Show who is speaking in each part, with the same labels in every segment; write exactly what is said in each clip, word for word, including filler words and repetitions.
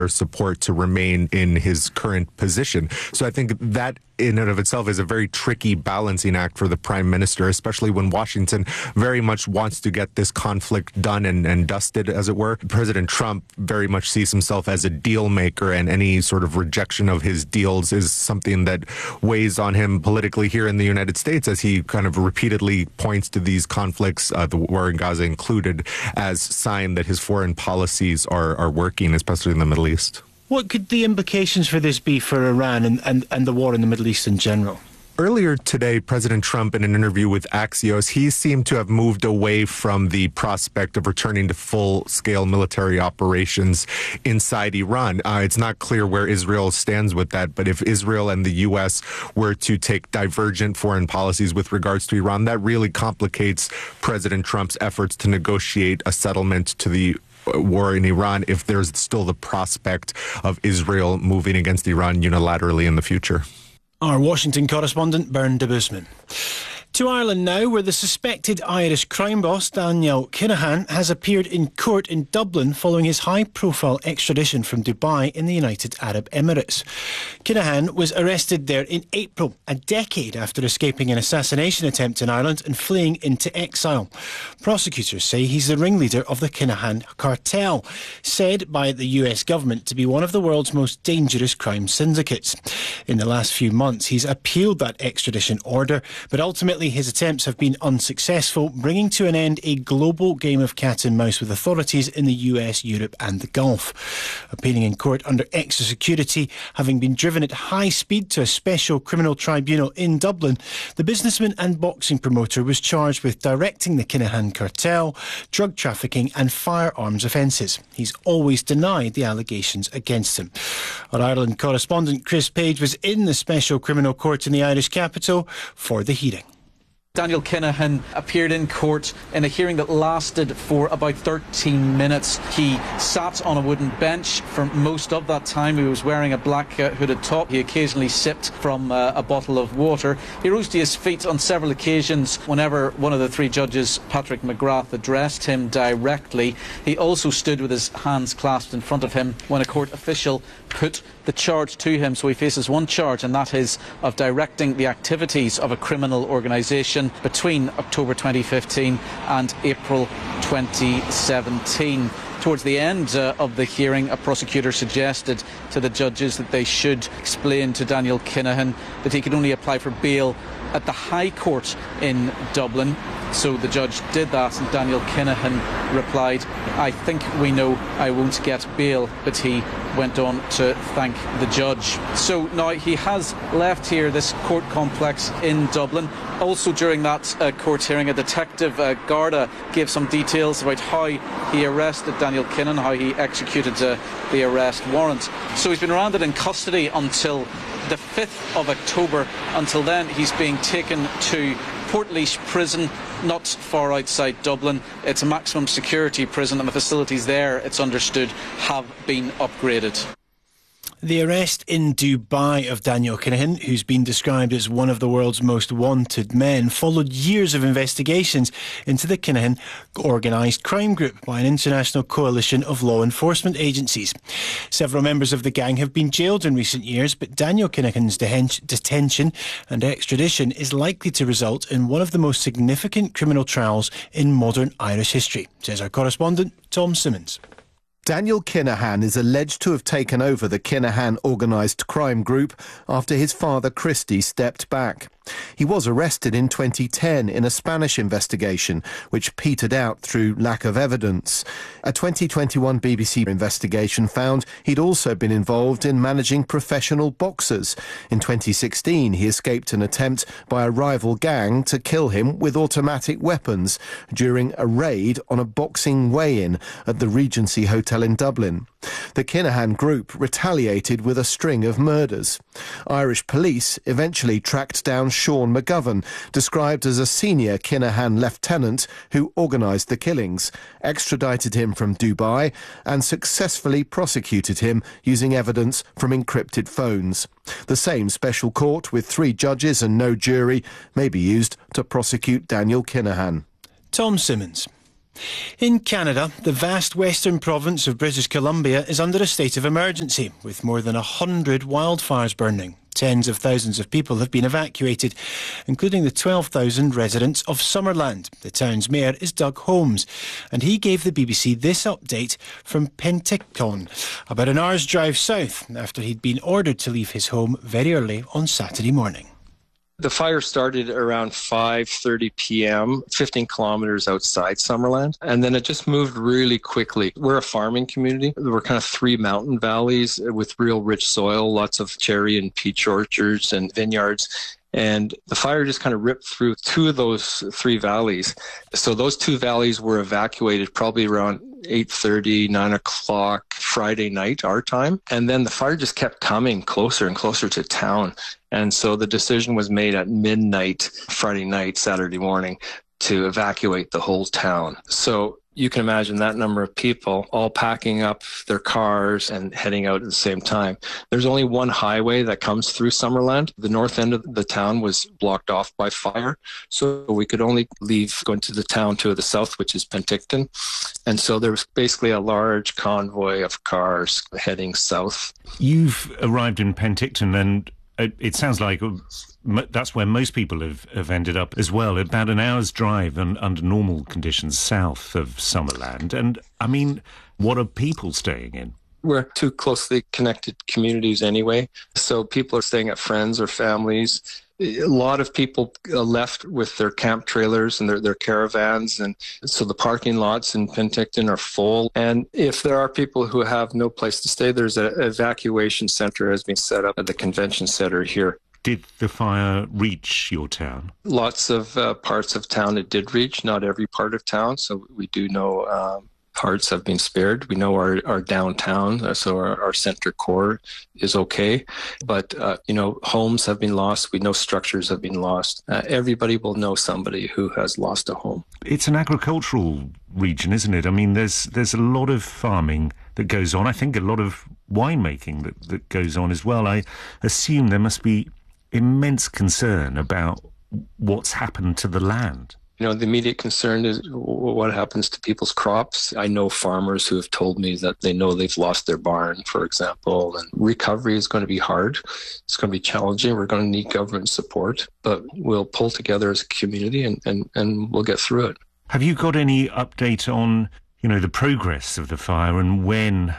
Speaker 1: support to remain in his current position. So I think that in and of itself is a very tricky balancing act for the prime minister, especially when Washington very much wants to get this conflict done and, and dusted, as it were. President Trump very much sees himself as a deal maker, and any sort of rejection of his deals is something that weighs on him politically here in the United States, as he kind of repeatedly points to these conflicts, uh, the war in Gaza included, as sign that his foreign policies are, are working, especially in the Middle East.
Speaker 2: What could the implications for this be for Iran and, and, and the war in the Middle East in general?
Speaker 1: Earlier today, President Trump, in an interview with Axios, he seemed to have moved away from the prospect of returning to full-scale military operations inside Iran. Uh, it's not clear where Israel stands with that, but if Israel and the U S were to take divergent foreign policies with regards to Iran, that really complicates President Trump's efforts to negotiate a settlement to the war in Iran if there's still the prospect of Israel moving against Iran unilaterally in the future.
Speaker 2: Our Washington correspondent, Bern de Busman. To Ireland now, where the suspected Irish crime boss Daniel Kinahan has appeared in court in Dublin following his high-profile extradition from Dubai in the United Arab Emirates. Kinahan was arrested there in April, a decade after escaping an assassination attempt in Ireland and fleeing into exile. Prosecutors say he's the ringleader of the Kinahan cartel, said by the U S government to be one of the world's most dangerous crime syndicates. In the last few months, he's appealed that extradition order, but ultimately his attempts have been unsuccessful, bringing to an end a global game of cat and mouse with authorities in the U S, Europe and the Gulf. Appearing in court under extra security, having been driven at high speed to a special criminal tribunal in Dublin, the businessman and boxing promoter was charged with directing the Kinahan cartel, drug trafficking and firearms offences. He's always denied the allegations against him. Our Ireland correspondent Chris Page was in the special criminal court in the Irish capital for the hearing.
Speaker 3: Daniel Kinahan appeared in court in a hearing that lasted for about thirteen minutes. He sat on a wooden bench for most of that time. He was wearing a black uh, hooded top. He occasionally sipped from uh, a bottle of water. He rose to his feet on several occasions whenever one of the three judges, Patrick McGrath, addressed him directly. He also stood with his hands clasped in front of him when a court official put the charge to him. So he faces one charge, and that is of directing the activities of a criminal organisation between October twenty fifteen and April twenty seventeen. Towards the end uh, of the hearing, a prosecutor suggested to the judges that they should explain to Daniel Kinahan that he could only apply for bail at the High Court in Dublin. So the judge did that, and Daniel Kinahan replied, "I think we know I won't get bail," but he went on to thank the judge. So now he has left here, this court complex in Dublin. Also during that uh, court hearing, a detective, uh, Garda, gave some details about how he arrested Daniel Kinahan, how he executed uh, the arrest warrant. So he's been remanded in custody until the fifth of October. Until then, he's being taken to Portlaoise Prison, not far outside Dublin. It's a maximum security prison, and the facilities there, it's understood, have been upgraded.
Speaker 2: The arrest in Dubai of Daniel Kinahan, who's been described as one of the world's most wanted men, followed years of investigations into the Kinahan organised crime group by an international coalition of law enforcement agencies. Several members of the gang have been jailed in recent years, but Daniel Kinahan's dehen- detention and extradition is likely to result in one of the most significant criminal trials in modern Irish history, says our correspondent Tom Simmons.
Speaker 4: Daniel Kinahan is alleged to have taken over the Kinahan organised crime group after his father Christy stepped back. He was arrested in twenty ten in a Spanish investigation, which petered out through lack of evidence. A twenty twenty-one B B C investigation found he'd also been involved in managing professional boxers. In twenty sixteen, he escaped an attempt by a rival gang to kill him with automatic weapons during a raid on a boxing weigh-in at the Regency Hotel in Dublin. The Kinahan group retaliated with a string of murders. Irish police eventually tracked down Sean McGovern, described as a senior Kinahan lieutenant who organised the killings, extradited him from Dubai and successfully prosecuted him using evidence from encrypted phones. The same special court with three judges and no jury may be used to prosecute Daniel Kinahan.
Speaker 2: Tom Simmons. In Canada, the vast western province of British Columbia is under a state of emergency, with more than a hundred wildfires burning. Tens of thousands of people have been evacuated, including the twelve thousand residents of Summerland. The town's mayor is Doug Holmes, and he gave the B B C this update from Penticton, about an hour's drive south, after he'd been ordered to leave his home very early on Saturday morning.
Speaker 5: The fire started around five thirty p.m., fifteen kilometers outside Summerland, and then it just moved really quickly. We're a farming community. There were kind of three mountain valleys with real rich soil, lots of cherry and peach orchards and vineyards. And the fire just kind of ripped through two of those three valleys. So those two valleys were evacuated probably around eight thirty, nine o'clock Friday night, our time. And then the fire just kept coming closer and closer to town. And so the decision was made at midnight, Friday night, Saturday morning, to evacuate the whole town. So you can imagine that number of people all packing up their cars and heading out at the same time. There's only one highway that comes through Summerland. The north end of the town was blocked off by fire, so we could only leave going to the town to the south, which is Penticton. And so there was basically a large convoy of cars heading south.
Speaker 6: You've arrived in Penticton, and it sounds like that's where most people have, have ended up as well, about an hour's drive and under normal conditions south of Summerland. And, I mean, what are people staying in?
Speaker 5: We're two closely connected communities anyway, so people are staying at friends or families. A lot of people left with their camp trailers and their, their caravans, and so the parking lots in Penticton are full. And if there are people who have no place to stay, there's an evacuation center has been set up at the convention center here.
Speaker 6: Did the fire reach your town?
Speaker 5: Lots of uh, parts of town it did reach, not every part of town, so we do know um, parts have been spared. We know our, our downtown, so our, our center core is okay. But, uh, you know, homes have been lost. We know structures have been lost. Uh, everybody will know somebody who has lost a home.
Speaker 6: It's an agricultural region, isn't it? I mean, there's there's a lot of farming that goes on. I think a lot of winemaking that, that goes on as well. I assume there must be immense concern about what's happened to the land.
Speaker 5: You know, the immediate concern is what happens to people's crops. I know farmers who have told me that they know they've lost their barn, for example, and recovery is going to be hard. It's going to be challenging. We're going to need government support, but we'll pull together as a community and, and, and we'll get through it.
Speaker 6: Have you got any update on, you know, the progress of the fire and when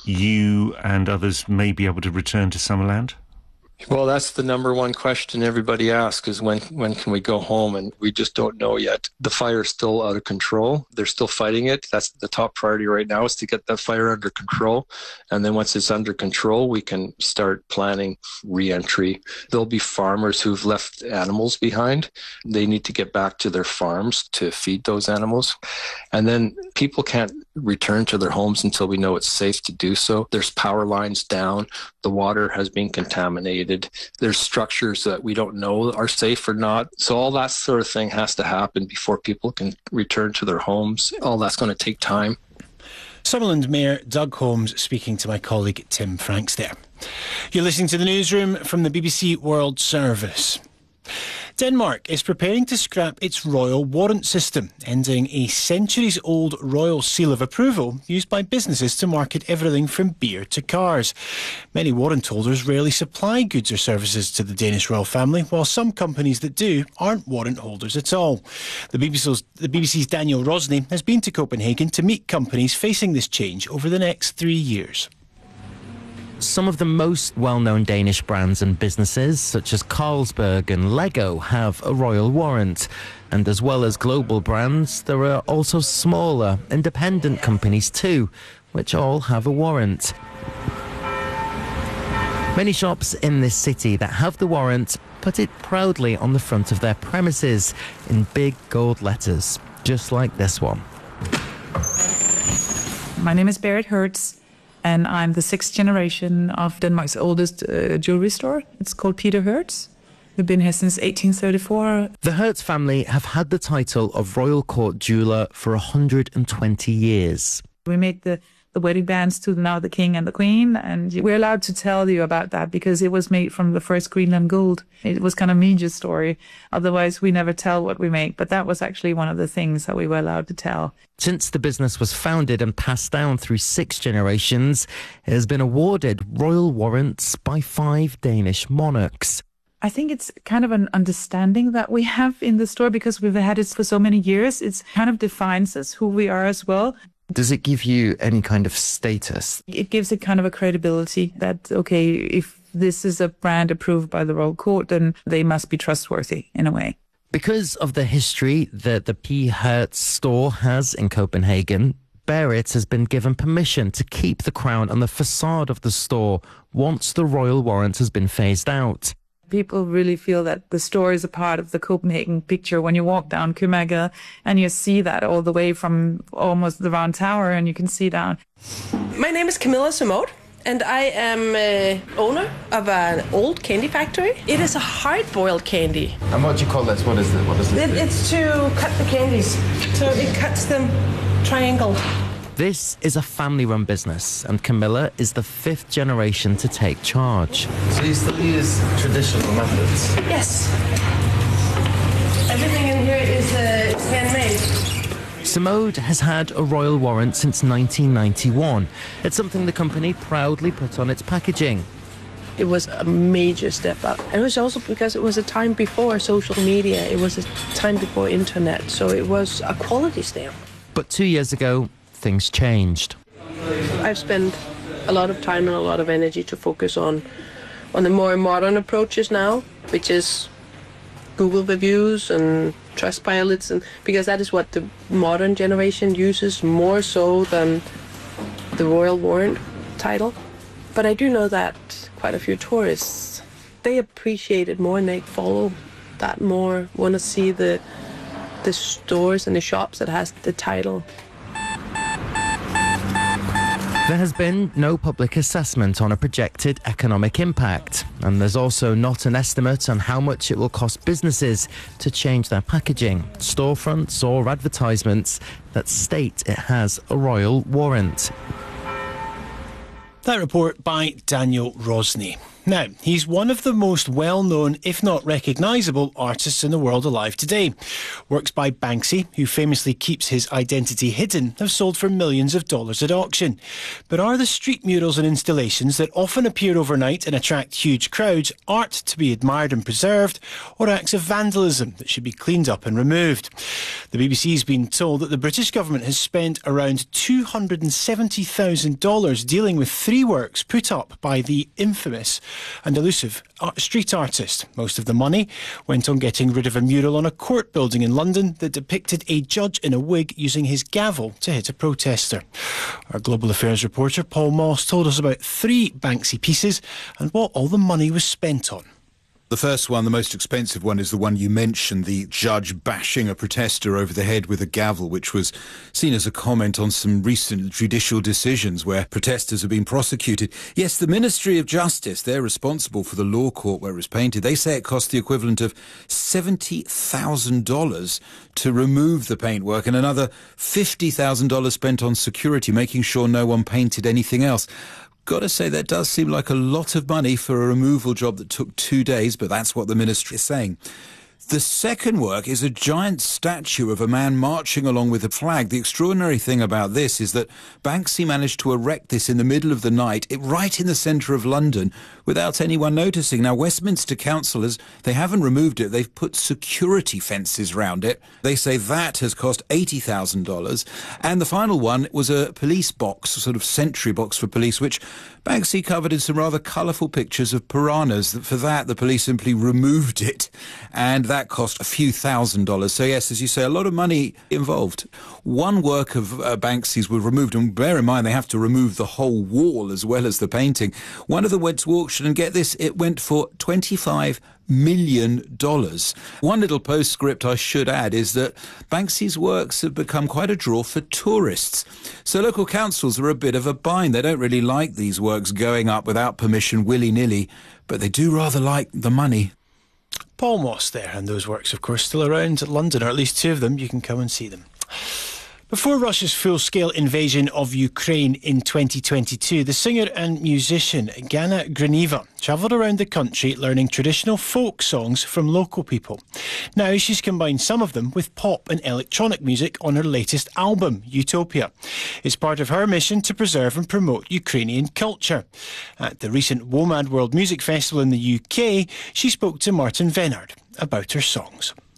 Speaker 6: you and others may be able to return to Summerland?
Speaker 5: Well, that's the number one question everybody asks is when when can we go home? And we just don't know yet. The fire is still out of control. They're still fighting it. That's the top priority right now, is to get that fire under control. And then once it's under control, we can start planning re-entry. There'll be farmers who've left animals behind. They need to get back to their farms to feed those animals. And then people can't return to their homes until we know it's safe to do so. There's power lines down. The water has been contaminated. There's structures that we don't know are safe or not. So all that sort of thing has to happen before people can return to their homes. All that's going to take time.
Speaker 2: Summerland Mayor Doug Holmes speaking to my colleague Tim Franks there. You're listening to the newsroom from the B B C World Service. Denmark is preparing to scrap its royal warrant system, ending a centuries-old royal seal of approval used by businesses to market everything from beer to cars. Many warrant holders rarely supply goods or services to the Danish royal family, while some companies that do aren't warrant holders at all. The B B C's, the B B C's Daniel Rosney has been to Copenhagen to meet companies facing this change over the next three years.
Speaker 7: Some of the most well-known Danish brands and businesses, such as Carlsberg and Lego, have a royal warrant. And as well as global brands, there are also smaller, independent companies too, which all have a warrant. Many shops in this city that have the warrant put it proudly on the front of their premises in big gold letters, just like this one.
Speaker 8: My name is Berit Hertz, and I'm the sixth generation of Denmark's oldest uh, jewelry store. It's called Peter Hertz. We've been here since eighteen thirty-four.
Speaker 7: The Hertz family have had the title of Royal Court Jeweller for one hundred twenty years.
Speaker 8: We made the the wedding bands to now the king and the queen. And we're allowed to tell you about that because it was made from the first Greenland gold. It was kind of media story. Otherwise, we never tell what we make. But that was actually one of the things that we were allowed to tell.
Speaker 7: Since the business was founded and passed down through six generations, it has been awarded royal warrants by five Danish monarchs.
Speaker 8: I think it's kind of an understanding that we have in the store because we've had it for so many years. It kind of defines us, who we are as well.
Speaker 7: Does it give you any kind of status?
Speaker 8: It gives it kind of a credibility that, okay, if this is a brand approved by the Royal Court, then they must be trustworthy in a way.
Speaker 7: Because of the history that the P. Hertz store has in Copenhagen, Berit has been given permission to keep the crown on the facade of the store once the royal warrant has been phased out.
Speaker 8: People really feel that the store is a part of the Copenhagen picture when you walk down Købmagergade and you see that all the way from almost the Round Tower and you can see down.
Speaker 9: My name is Camilla Simode and I am uh, owner of an old candy factory. It is a hard-boiled candy.
Speaker 7: And what do you call this? What is it? What is
Speaker 9: it? It's to cut the candies. So it cuts them triangle.
Speaker 7: This is a family-run business, and Camilla is the fifth generation to take charge. So you still use traditional methods?
Speaker 9: Yes. Everything in here is uh, handmade.
Speaker 7: Simode has had a royal warrant since nineteen ninety-one. It's something the company proudly put on its packaging.
Speaker 9: It was a major step up. And it was also because it was a time before social media. It was a time before internet, so it was a quality stamp.
Speaker 7: But two years ago, things changed.
Speaker 9: I've spent a lot of time and a lot of energy to focus on on the more modern approaches now, which is Google reviews and Trustpilots, and because that is what the modern generation uses more so than the royal warrant title. But I do know that quite a few tourists, they appreciate it more and they follow that more, want to see the the stores and the shops that has the title.
Speaker 7: There has been no public assessment on a projected economic impact, and there's also not an estimate on how much it will cost businesses to change their packaging, storefronts or advertisements that state it has a royal warrant.
Speaker 2: That report by Daniel Rosny. Now, he's one of the most well-known, if not recognisable, artists in the world alive today. Works by Banksy, who famously keeps his identity hidden, have sold for millions of dollars at auction. But are the street murals and installations that often appear overnight and attract huge crowds art to be admired and preserved, or acts of vandalism that should be cleaned up and removed? The B B C's been told that the British government has spent around two hundred seventy thousand dollars dealing with three works put up by the infamous and elusive street artist. Most of the money went on getting rid of a mural on a court building in London that depicted a judge in a wig using his gavel to hit a protester. Our Global Affairs reporter Paul Moss told us about three Banksy pieces and what all the money was spent on.
Speaker 10: The first one, the most expensive one, is the one you mentioned, the judge bashing a protester over the head with a gavel, which was seen as a comment on some recent judicial decisions where protesters have been prosecuted. Yes, the Ministry of Justice, they're responsible for the law court where it was painted. They say it cost the equivalent of seventy thousand dollars to remove the paintwork and another fifty thousand dollars spent on security, making sure no one painted anything else. Got to say, that does seem like a lot of money for a removal job that took two days, but that's what the ministry is saying. The second work is a giant statue of a man marching along with a flag. The extraordinary thing about this is that Banksy managed to erect this in the middle of the night, it, right in the centre of London, without anyone noticing. Now, Westminster councillors, they haven't removed it. They've put security fences round it. They say that has cost eighty thousand dollars. And the final one was a police box, a sort of sentry box for police, which Banksy covered in some rather colourful pictures of piranhas. For that, the police simply removed it, and that cost a few thousand dollars. So yes, as you say, a lot of money involved. One work of uh, Banksy's was removed, and bear in mind they have to remove the whole wall as well as the painting. One of them went to auction, and get this, it went for twenty-five million dollars. One little postscript I should add is that Banksy's works have become quite a draw for tourists. So local councils are a bit of a bind. They don't really like these works going up without permission willy-nilly, but they do rather like the money.
Speaker 2: Paul Moss there, and those works, of course, still around London, or at least two of them. You can come and see them. Before Russia's full-scale invasion of Ukraine in twenty twenty-two, the singer and musician Gana Griniva travelled around the country learning traditional folk songs from local people. Now she's combined some of them with pop and electronic music on her latest album, Utopia. It's part of her mission to preserve and promote Ukrainian culture. At the recent WOMAD World Music Festival in the U K, she spoke to Martin Vennard about her songs.